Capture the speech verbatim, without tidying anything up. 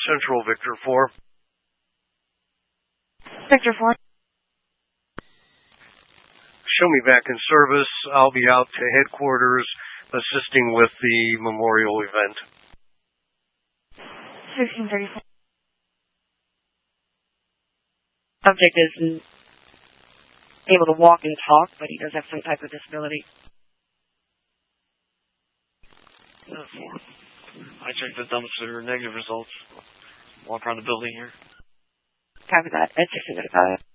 Central, Victor four. Victor four. Show me back in service. I'll be out to headquarters assisting with the memorial event. sixteen thirty-four. Subject is able to walk and talk, but he does have some type of disability. I checked the dumpster, negative results. Walk around the building here. Copy that. Ed sixteen thirty-five.